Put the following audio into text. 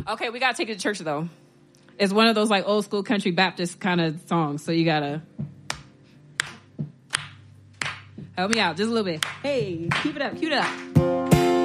Okay, we got to take it to church, though. It's one of those, like, old school country Baptist kind of songs, so you got to help me out just a little bit. Hey, keep it up, cue it up.